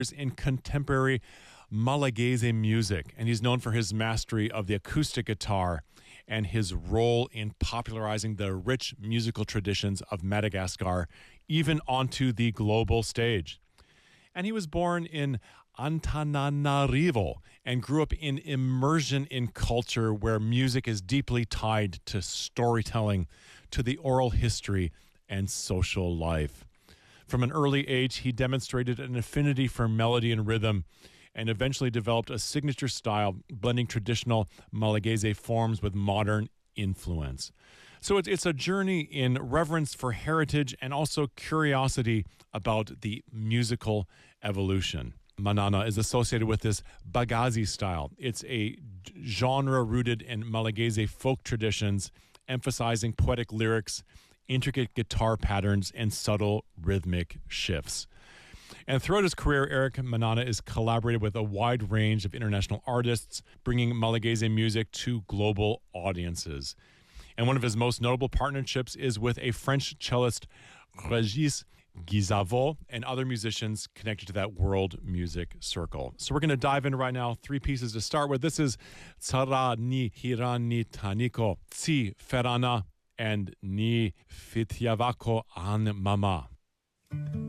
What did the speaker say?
in contemporary Malagasy music, and he's known for his mastery of the acoustic guitar and his role in popularizing the rich musical traditions of Madagascar, even onto the global stage. And he was born in Antananarivo and grew up in immersion in culture where music is deeply tied to storytelling, to the oral history, and social life. From an early age, he demonstrated an affinity for melody and rhythm and eventually developed a signature style blending traditional Malagasy forms with modern influence. So it's a journey in reverence for heritage and also curiosity about the musical evolution. Manana is associated with this Bagazi style. It's a genre rooted in Malagasy folk traditions, emphasizing poetic lyrics, intricate guitar patterns, and subtle rhythmic shifts. And throughout his career, Eric Manana has collaborated with a wide range of international artists, bringing Malagasy music to global audiences. And one of his most notable partnerships is with a French cellist, Régis Guizavo, and other musicians connected to that world music circle. So we're going to dive in right now. 3 pieces to start with. This is Tsara ni Hirani Taniko, Tsi Ferana, and Ni Fitiavako an Mama.